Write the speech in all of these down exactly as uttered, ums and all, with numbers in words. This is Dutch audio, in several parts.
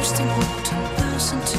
most important person to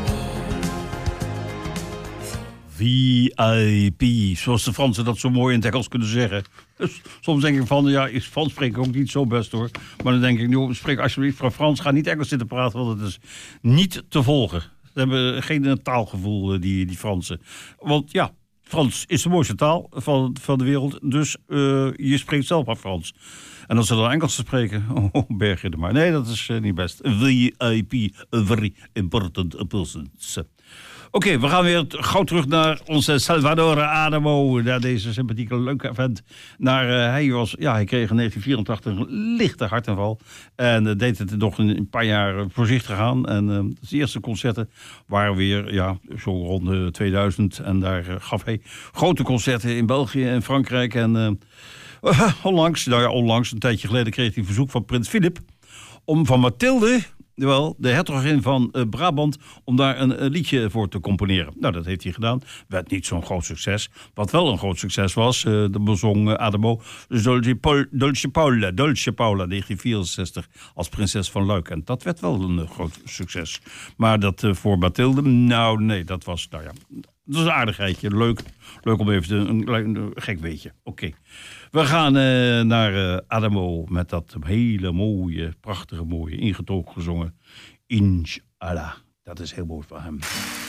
V I P, zoals de Fransen dat zo mooi in het Engels kunnen zeggen. Dus soms denk ik van, ja, is Frans spreken ook niet zo best hoor. Maar dan denk ik, nu spreek alsjeblieft van Frans, ga niet Engels zitten praten, want het is niet te volgen. Ze hebben geen taalgevoel, die, die Fransen. Want ja, Frans is de mooiste taal van, van de wereld, dus uh, je spreekt zelf maar Frans. En als ze dan Engels spreken, oh, berg je er maar. Nee, dat is uh, niet best. V I P, a very important person. Oké, okay, we gaan weer gauw terug naar onze Salvador Adamo. Naar deze sympathieke, leuke vent. Naar, uh, hij, was, ja, hij kreeg in negentien vierentachtig een lichte hartaanval. En uh, deed het nog een, een paar jaar voorzichtig aan. En uh, de eerste concerten waren weer ja, zo rond uh, tweeduizend. En daar uh, gaf hij grote concerten in België en Frankrijk. En uh, uh, onlangs, nou ja, onlangs, een tijdje geleden kreeg hij een verzoek van prins Philip om van Mathilde, wel, de hertogin van uh, Brabant, om daar een, een liedje voor te componeren. Nou, dat heeft hij gedaan. Werd niet zo'n groot succes. Wat wel een groot succes was, uh, de bezong uh, Adamo, Dolce, Paul, Dolce Paula, Dolce Paula, negentien vierenzestig, als prinses van Luik. En dat werd wel een uh, groot succes. Maar dat uh, voor Mathilde, nou nee, dat was, nou ja, dat is een aardigheidje. Leuk, leuk om even te, een, een, een gek weetje. Oké. Okay. We gaan uh, naar uh, Adamo met dat hele mooie, prachtige mooie, ingetogen gezongen Inshallah. Dat is heel mooi van hem.